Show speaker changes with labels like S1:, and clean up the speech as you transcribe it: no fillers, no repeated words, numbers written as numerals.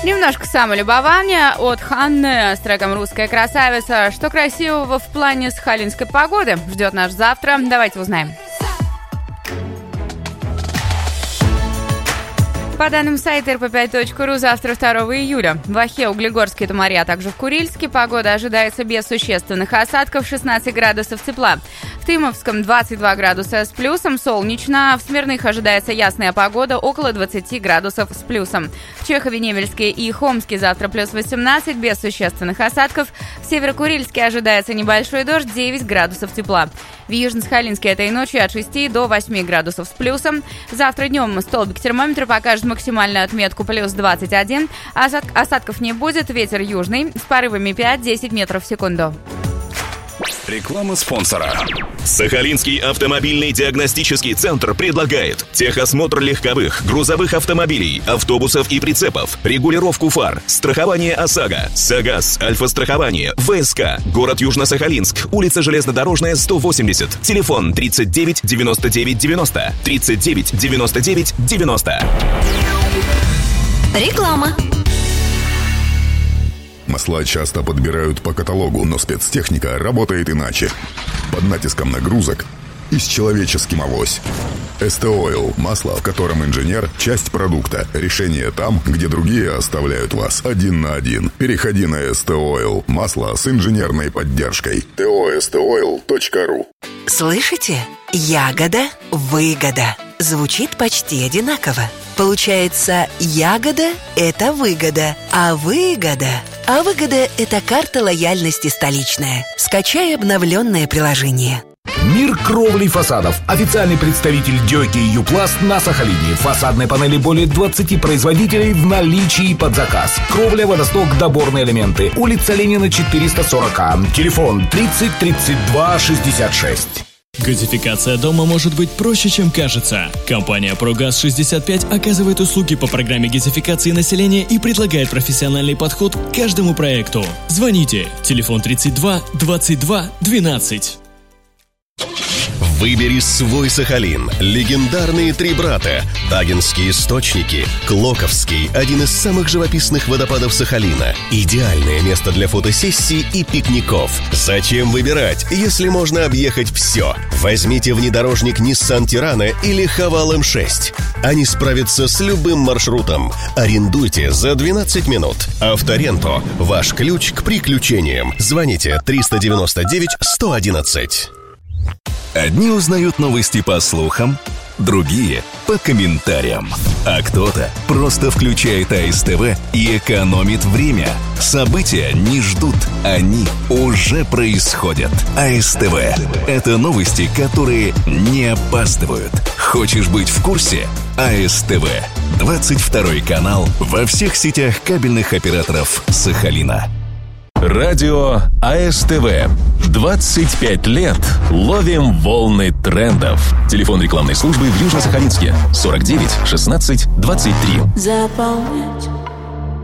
S1: Немножко самолюбования от Ханны с треком «Русская красавица». Что красивого в плане сахалинской погоды ждет нас завтра? Давайте узнаем. По данным сайта rp5.ru, завтра 2 июля в Охе, Углегорске, Тумаре, а также в Курильске погода ожидается без существенных осадков, 16 градусов тепла. В Тымовском 22 градуса с плюсом, солнечно. В Смирных ожидается ясная погода, около 20 градусов с плюсом. В Чехове-Невельске и Хомске завтра плюс 18, без существенных осадков. В Северо-Курильске ожидается небольшой дождь, 9 градусов тепла. В Южно-Сахалинске этой ночью от 6 до 8 градусов с плюсом. Завтра днем столбик термометра покажет максимальную отметку плюс 21. Осадков не будет, ветер южный с порывами 5-10 метров в секунду.
S2: Реклама спонсора. Сахалинский автомобильный диагностический центр предлагает техосмотр легковых, грузовых автомобилей, автобусов и прицепов, регулировку фар, страхование ОСАГО, САГАС, Альфа-страхование, ВСК, город Южно-Сахалинск, улица Железнодорожная, 180, телефон 39 99 90, 39 99 90.
S3: Реклама.
S4: Масла часто подбирают по каталогу, но спецтехника работает иначе. Под натиском нагрузок и с человеческим авось. СТ-Ойл – масло, в котором инженер – часть продукта. Решение там, где другие оставляют вас один на один. Переходи на СТ-Ойл – масло с инженерной поддержкой. tostoil.ru.
S3: Слышите? Ягода, выгода. Звучит почти одинаково. Получается, ягода – это выгода, а выгода – это карта лояльности столичная. Скачай обновленное приложение.
S5: Мир кровли фасадов. Официальный представитель Дёки и Юпласт на Сахалине. Фасадной панели более 20 производителей в наличии под заказ. Кровля, водосток, доборные элементы. Улица Ленина, 440. Телефон 30 32 66.
S6: Газификация дома может быть проще, чем кажется. Компания «Прогаз-65» оказывает услуги по программе газификации населения и предлагает профессиональный подход к каждому проекту. Звоните. Телефон 32 22 12.
S7: Выбери свой Сахалин. Легендарные три брата. Агинские источники. Клоковский – один из самых живописных водопадов Сахалина. Идеальное место для фотосессий и пикников. Зачем выбирать, если можно объехать все? Возьмите внедорожник Nissan Tirana или Haval M6. Они справятся с любым маршрутом. Арендуйте за 12 минут. Авторенто – ваш ключ к приключениям. Звоните 399 111.
S2: Одни узнают новости по слухам, другие – по комментариям. А кто-то просто включает АСТВ и экономит время. События не ждут, они уже происходят. АСТВ – это новости, которые не опаздывают. Хочешь быть в курсе? АСТВ. 22 канал во всех сетях кабельных операторов Сахалина. Радио АСТВ. 25 лет ловим волны трендов. Телефон рекламной службы в Южно-Сахалинске 49 16 23.
S8: Заполнять